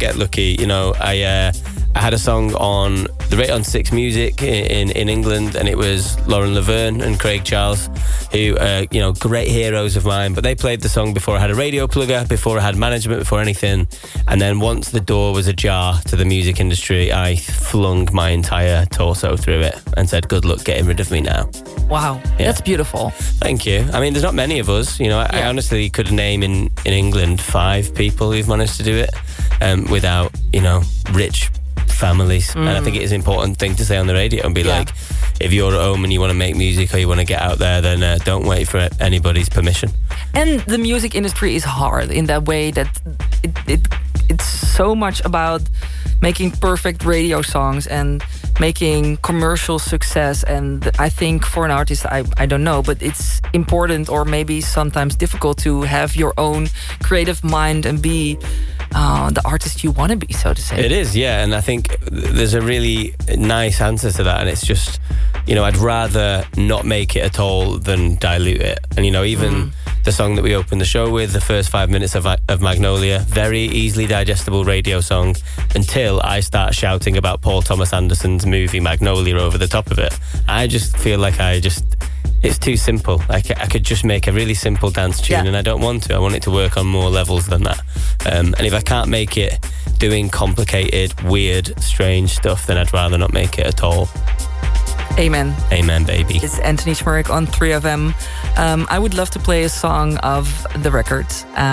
get lucky. You know, I had a song on the rate on Six Music in England, and it was Lauren Laverne and Craig Charles, who you know, great heroes of mine. But they played the song before I had a radio plugger, before I had management, before anything. And then once the door was ajar to the music industry, I flung my entire torso through it and said, "Good luck getting rid of me now." Wow, that's beautiful. Thank you. I mean, there's not many of us. You know, I honestly could name in England 5 people who've managed to do it without, you know, rich families. And I think it is an important thing to say on the radio and be like, if you're at home and you want to make music or you want to get out there, then don't wait for anybody's permission. And the music industry is hard in that way that it's so much about making perfect radio songs and making commercial success. And I think for an artist, I don't know, but it's important or maybe sometimes difficult to have your own creative mind and be the artist you want to be, so to say. It is, yeah. And I think there's a really nice answer to that. And it's just, you know, I'd rather not make it at all than dilute it. And, you know, even the song that we opened the show with, the first 5 minutes of Magnolia, very easily digestible radio song until I start shouting about Paul Thomas Anderson's movie Magnolia over the top of it. I just feel like it's too simple. I could just make a really simple dance tune, and I don't want to. I want it to work on more levels than that. And if I can't make it doing complicated, weird, strange stuff, then I'd rather not make it at all. Amen. Amen, baby. It's Anthony Schmurk on 3FM. I would love to play a song of the record.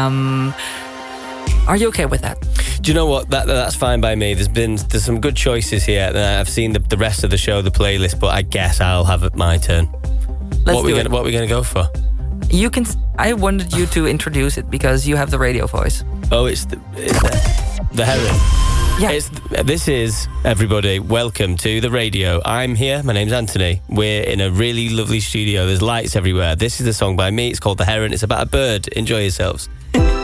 Are you okay with that? Do you know what? That's fine by me. There's some good choices here. I've seen the rest of the show, the playlist, but I guess I'll have it my turn. What are we going to go for? You can. I wanted you to introduce it because you have the radio voice. Oh, it's the Heron. Yeah. This is, everybody, welcome to the radio. I'm here, my name's Anthony. We're in a really lovely studio. There's lights everywhere. This is a song by me. It's called The Heron. It's about a bird. Enjoy yourselves.